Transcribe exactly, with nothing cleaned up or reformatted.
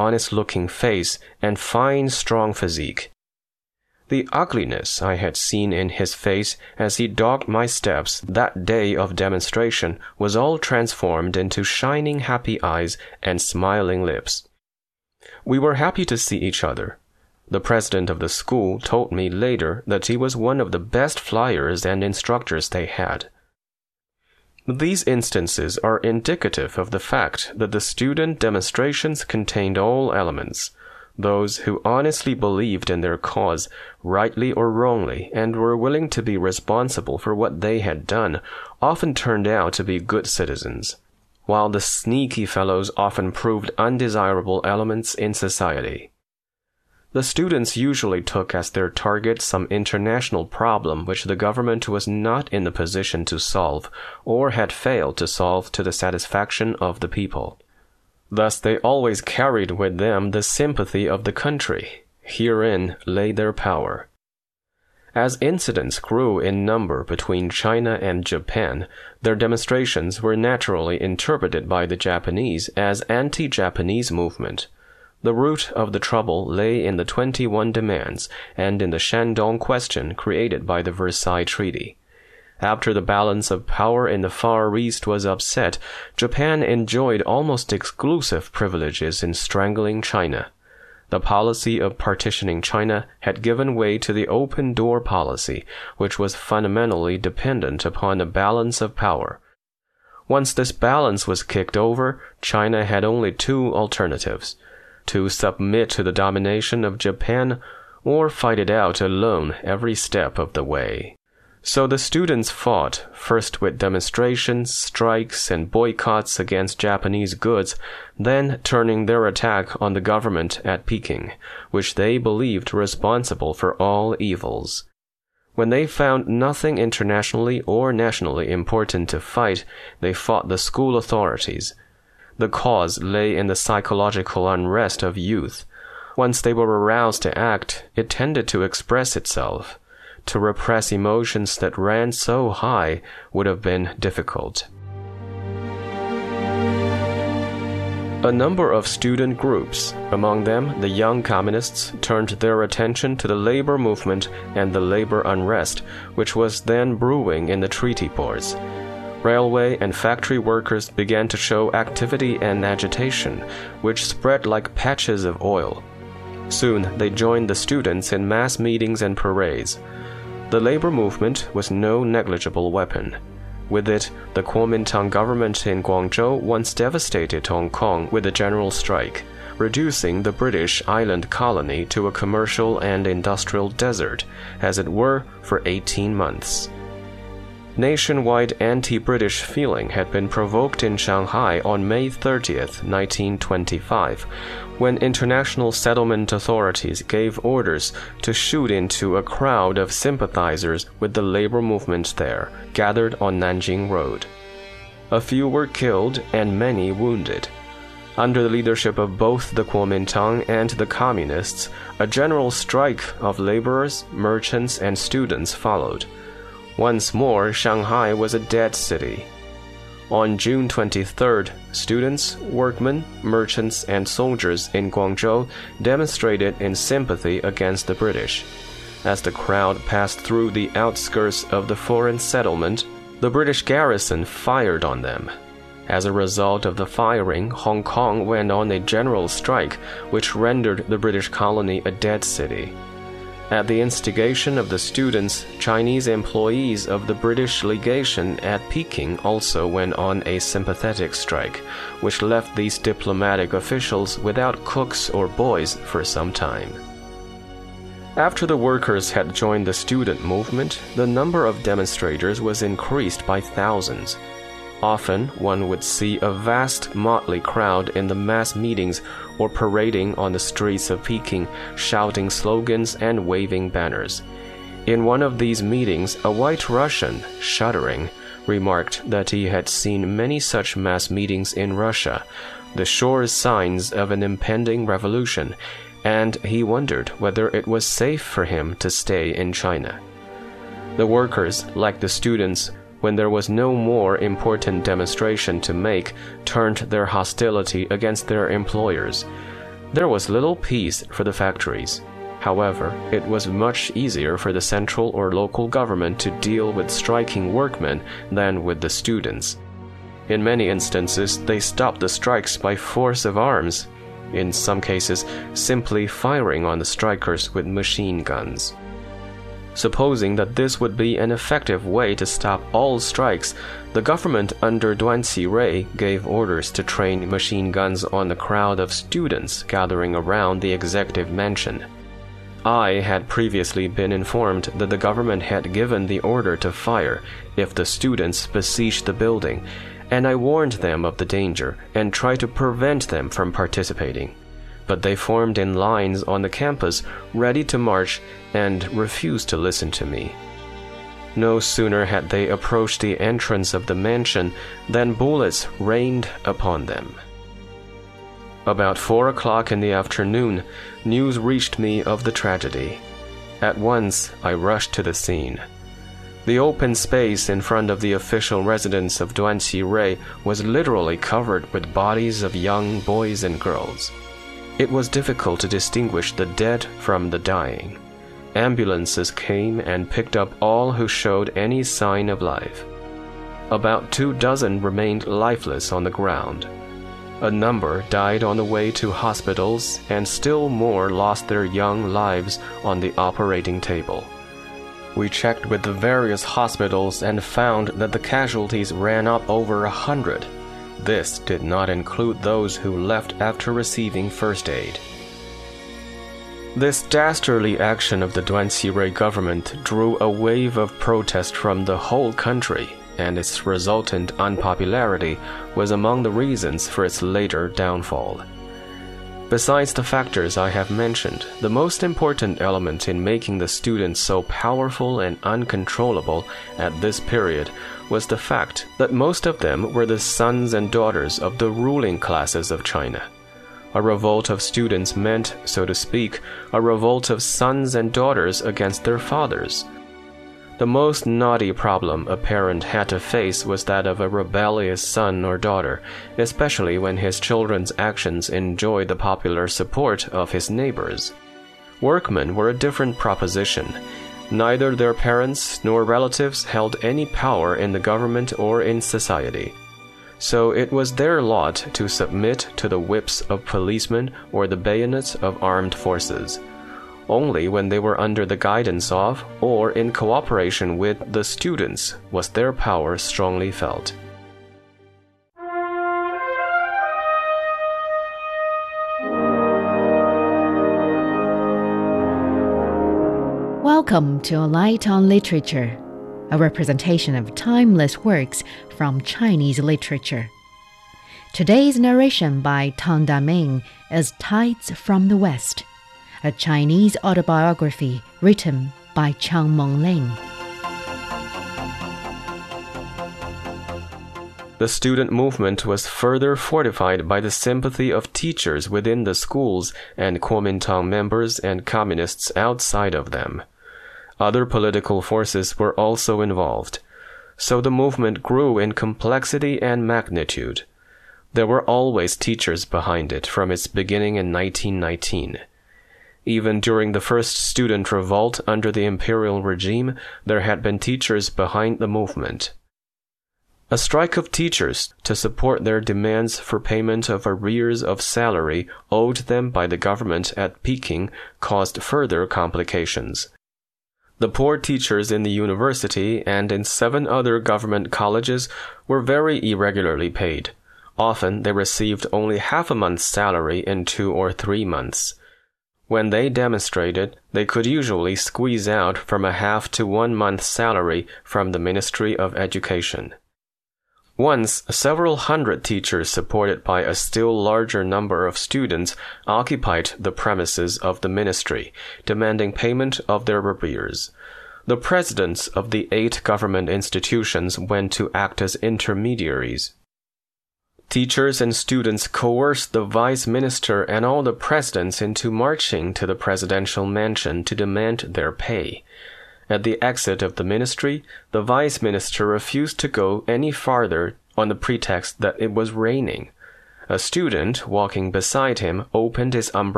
honest-looking face and fine, strong physique. The ugliness I had seen in his face as he dogged my steps that day of demonstration was all transformed into shining happy eyes and smiling lips. We were happy to see each other. The president of the school told me later that he was one of the best flyers and instructors they had. These instances are indicative of the fact that the student demonstrations contained all elements. Those who honestly believed in their cause, rightly or wrongly, and were willing to be responsible for what they had done, often turned out to be good citizens, while the sneaky fellows often proved undesirable elements in society. The students usually took as their target some international problem which the government was not in the position to solve, or had failed to solve to the satisfaction of the people. Thus they always carried with them the sympathy of the country. Herein lay their power. As incidents grew in number between China and Japan, their demonstrations were naturally interpreted by the Japanese as anti-Japanese movement. The root of the trouble lay in the twenty-one demands and in the Shandong question created by the Versailles Treaty. After the balance of power in the Far East was upset, Japan enjoyed almost exclusive privileges in strangling China. The policy of partitioning China had given way to the open-door policy, which was fundamentally dependent upon a balance of power. Once this balance was kicked over, China had only two alternatives: to submit to the domination of Japan or fight it out alone every step of the way. So the students fought, first with demonstrations, strikes, and boycotts against Japanese goods, then turning their attack on the government at Peking, which they believed responsible for all evils. When they found nothing internationally or nationally important to fight, they fought the school authorities. The cause lay in the psychological unrest of youth. Once they were aroused to act, it tended to express itself. To repress emotions that ran so high would have been difficult. A number of student groups, among them the Young Communists, turned their attention to the labor movement and the labor unrest, which was then brewing in the treaty ports. Railway and factory workers began to show activity and agitation, which spread like patches of oil. Soon they joined the students in mass meetings and parades. The labor movement was no negligible weapon. With it, the Kuomintang government in Guangzhou once devastated Hong Kong with a general strike, reducing the British island colony to a commercial and industrial desert, as it were, for eighteen months. Nationwide anti-British feeling had been provoked in Shanghai on May thirtieth, nineteen twenty-five, when international settlement authorities gave orders to shoot into a crowd of sympathizers with the labor movement there, gathered on Nanjing Road. A few were killed and many wounded. Under the leadership of both the Kuomintang and the Communists, a general strike of laborers, merchants, and students followed. Once more, Shanghai was a dead city. On June twenty-third, students, workmen, merchants, and soldiers in Guangzhou demonstrated in sympathy against the British. As the crowd passed through the outskirts of the foreign settlement, the British garrison fired on them. As a result of the firing, Hong Kong went on a general strike, which rendered the British colony a dead city. At the instigation of the students, Chinese employees of the British legation at Peking also went on a sympathetic strike, which left these diplomatic officials without cooks or boys for some time. After the workers had joined the student movement, the number of demonstrators was increased by thousands. Often, one would see a vast motley crowd in the mass meetings or parading on the streets of Peking, shouting slogans and waving banners. In one of these meetings, a white Russian, shuddering, remarked that he had seen many such mass meetings in Russia, the sure signs of an impending revolution, and he wondered whether it was safe for him to stay in China. The workers, like the students, when there was no more important demonstration to make, turned their hostility against their employers. There was little peace for the factories. However, it was much easier for the central or local government to deal with striking workmen than with the students. In many instances, they stopped the strikes by force of arms, in some cases simply firing on the strikers with machine guns. Supposing that this would be an effective way to stop all strikes, the government under Duan Qirui gave orders to train machine guns on the crowd of students gathering around the executive mansion. I had previously been informed that the government had given the order to fire if the students besieged the building, and I warned them of the danger and tried to prevent them from participating. But they formed in lines on the campus, ready to march, and refused to listen to me. No sooner had they approached the entrance of the mansion than bullets rained upon them. About four o'clock in the afternoon, news reached me of the tragedy. At once, I rushed to the scene. The open space in front of the official residence of Duan Qirui was literally covered with bodies of young boys and girls. It was difficult to distinguish the dead from the dying. Ambulances came and picked up all who showed any sign of life. About two dozen remained lifeless on the ground. A number died on the way to hospitals, and still more lost their young lives on the operating table. We checked with the various hospitals and found that the casualties ran up over a hundred. This did not include those who left after receiving first aid. This dastardly action of the Duan Qirui government drew a wave of protest from the whole country, and its resultant unpopularity was among the reasons for its later downfall. Besides the factors I have mentioned, the most important element in making the students so powerful and uncontrollable at this period was the fact that most of them were the sons and daughters of the ruling classes of China. A revolt of students meant, so to speak, a revolt of sons and daughters against their fathers. The most knotty problem a parent had to face was that of a rebellious son or daughter, especially when his children's actions enjoyed the popular support of his neighbors. Workmen were a different proposition. Neither their parents nor relatives held any power in the government or in society. So it was their lot to submit to the whips of policemen or the bayonets of armed forces. Only when they were under the guidance of, or in cooperation with, the students was their power strongly felt. Welcome to A Light on Literature, a representation of timeless works from Chinese literature. Today's narration by Tang Daming is Tides from the West, a Chinese autobiography written by Chang Mengling. The student movement was further fortified by the sympathy of teachers within the schools and Kuomintang members and communists outside of them. Other political forces were also involved, so the movement grew in complexity and magnitude. There were always teachers behind it from its beginning in nineteen nineteen. Even during the first student revolt under the imperial regime, there had been teachers behind the movement. A strike of teachers to support their demands for payment of arrears of salary owed them by the government at Peking caused further complications. The poor teachers in the university and in seven other government colleges were very irregularly paid. Often they received only half a month's salary in two or three months. When they demonstrated, they could usually squeeze out from a half to one month's salary from the Ministry of Education. Once, several hundred teachers supported by a still larger number of students occupied the premises of the ministry, demanding payment of their arrears. The presidents of the eight government institutions went to act as intermediaries. Teachers and students coerced the vice minister and all the presidents into marching to the presidential mansion to demand their pay. At the exit of the ministry, the vice minister refused to go any farther on the pretext that it was raining. A student walking beside him opened his umbrella